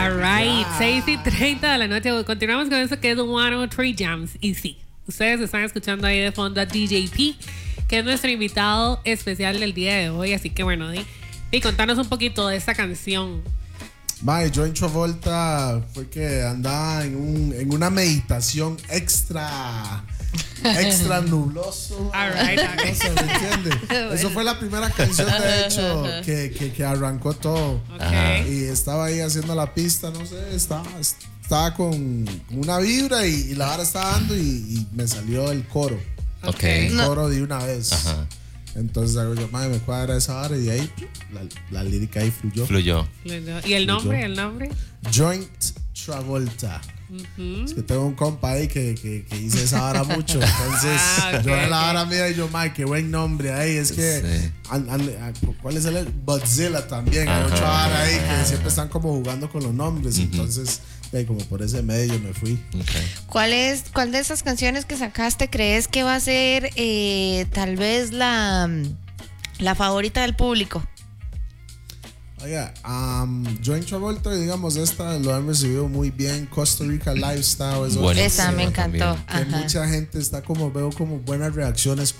All right, 6:30 de la noche. Continuamos con eso que es 103 Jams. Y sí, ustedes están escuchando ahí de fondo a DJP, que es nuestro invitado especial del día de hoy. Así que bueno, y contanos un poquito de esta canción. Mae, John Travolta fue que andaba en una meditación extra nubloso. All right. No sé, ¿me entiende? Eso fue la primera canción, de hecho, que arrancó todo. Okay. Y estaba ahí haciendo la pista, no sé, estaba con una vibra y la vara estaba dando y me salió el coro. Ok. El coro de una vez. Ajá. Entonces hago yo, madre, me cuadra esa hora y ahí la lírica ahí fluyó. ¿Y el nombre? ¿El nombre? Joint Travolta. Es que tengo un compa ahí que dice esa vara mucho. Entonces, okay, yo en la vara mía y yo, madre, qué buen nombre ahí. Es que, Sí. ¿cuál es el? Godzilla también. Hay otra vara ahí que siempre están como jugando con los nombres. Entonces, como por ese medio me fui. Okay. ¿Cuál de esas canciones que sacaste crees que va a ser tal vez la favorita del público? Oiga, Joint Travolta, digamos, esta lo han recibido muy bien. Costa Rica Lifestyle es otra. Esa me encantó. Que mucha gente está veo como buenas reacciones